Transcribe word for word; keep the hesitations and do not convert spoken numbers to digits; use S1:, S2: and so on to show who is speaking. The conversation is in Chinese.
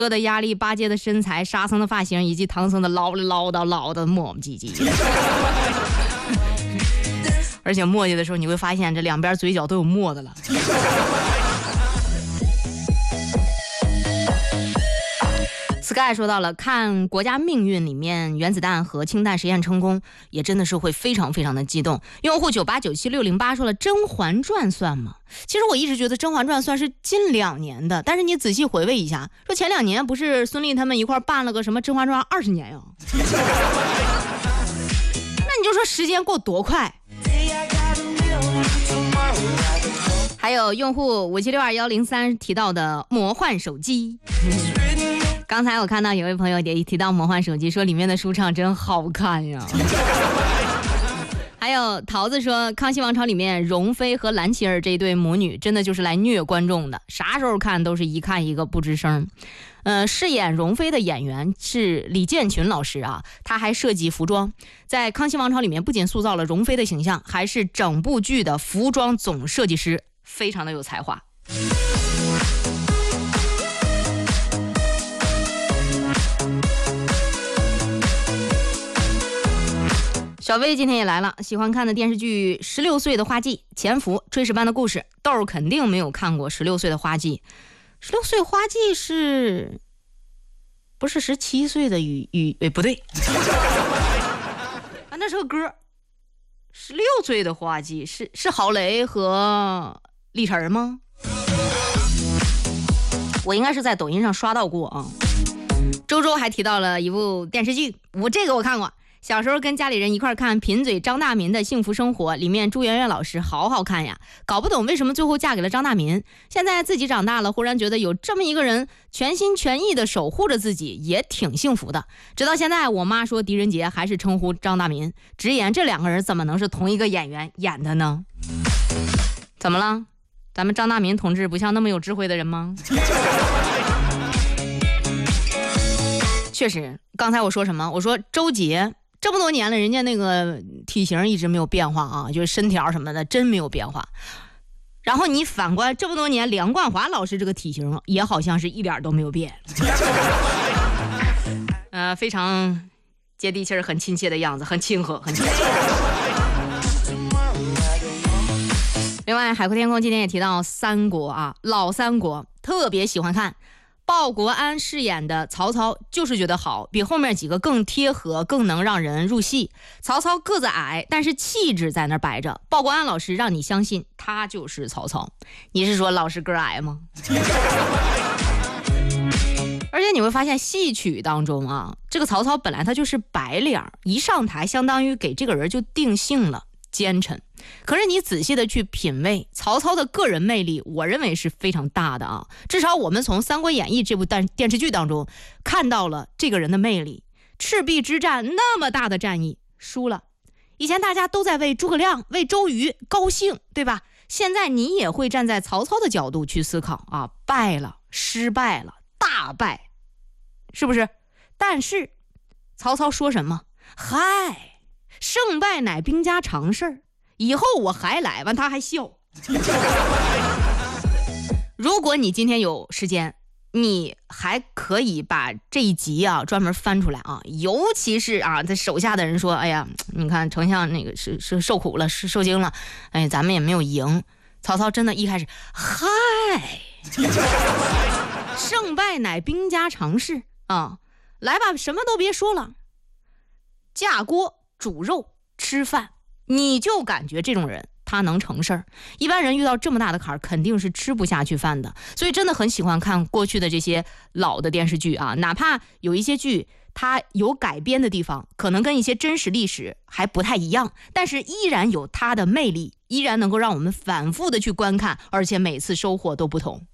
S1: 哥的压力、八戒的身材、沙僧的发型，以及唐僧的唠里唠叨唠的磨磨唧唧。而且磨叽的时候，你会发现这两边嘴角都有沫子了。Sky 说到了，看国家命运里面原子弹和氢弹实验成功，也真的是会非常非常的激动。用户九八九七六零八说了，《甄嬛传》算吗？其实我一直觉得《甄嬛传》算是近两年的，但是你仔细回味一下，说前两年不是孙俪他们一块办了个什么《甄嬛传》二十年呀？那你就说时间过多快。还有用户五七六二幺零三提到的魔幻手机。刚才我看到有位朋友也提到魔幻手机，说里面的书唱真好看呀。还有桃子说，康熙王朝里面容妃和蓝琪儿这一对母女真的就是来虐观众的，啥时候看都是一看一个不吱声。呃，饰演容妃的演员是李建群老师啊，他还设计服装，在康熙王朝里面不仅塑造了容妃的形象，还是整部剧的服装总设计师，非常的有才华。小薇今天也来了，喜欢看的电视剧《十六岁的花季》、《潜伏》、《炊事班的故事》，豆儿肯定没有看过《十六岁的花季》。十六岁花季是不是十七岁的雨雨？哎，不对，啊，那是个歌。十六岁的花季是是郝蕾和李晨吗？我应该是在抖音上刷到过啊。周周还提到了一部电视剧，我这个我看过。小时候跟家里人一块看贫嘴张大民的幸福生活，里面朱媛媛老师好好看呀，搞不懂为什么最后嫁给了张大民。现在自己长大了，忽然觉得有这么一个人全心全意的守护着自己，也挺幸福的。直到现在我妈说狄仁杰还是称呼张大民，直言这两个人怎么能是同一个演员演的呢？怎么了？咱们张大民同志不像那么有智慧的人吗？确实，刚才我说什么？我说周杰这么多年了，人家那个体型一直没有变化啊，就是身条什么的真没有变化。然后你反观这么多年，梁冠华老师这个体型也好像是一点都没有变。呃，非常接地气儿，很亲切的样子，很亲和，很亲切。另外，海阔天空今天也提到三国啊，老三国特别喜欢看。鲍国安饰演的曹操就是觉得好，比后面几个更贴合，更能让人入戏。曹操个子矮，但是气质在那摆着。鲍国安老师让你相信他就是曹操。你是说老师个矮吗？而且你会发现戏曲当中啊，这个曹操本来他就是白脸，一上台相当于给这个人就定性了奸臣。可是你仔细的去品味曹操的个人魅力，我认为是非常大的啊。至少我们从《三国演义》这部电视剧当中看到了这个人的魅力。赤壁之战那么大的战役输了，以前大家都在为诸葛亮、为周瑜高兴，对吧？现在你也会站在曹操的角度去思考啊，败了，失败了，大败，是不是？但是曹操说什么？嗨，胜败乃兵家常事儿，以后我还来，完他还笑。如果你今天有时间，你还可以把这一集啊专门翻出来啊，尤其是啊，他手下的人说，哎呀，你看丞相那个是是受苦了，是受惊了，哎，咱们也没有赢。曹操真的一开始，嗨，胜败乃兵家常事啊，来吧，什么都别说了，架锅煮肉吃饭，你就感觉这种人他能成事儿。一般人遇到这么大的坎儿，肯定是吃不下去饭的。所以真的很喜欢看过去的这些老的电视剧啊，哪怕有一些剧它有改编的地方，可能跟一些真实历史还不太一样，但是依然有它的魅力，依然能够让我们反复的去观看，而且每次收获都不同。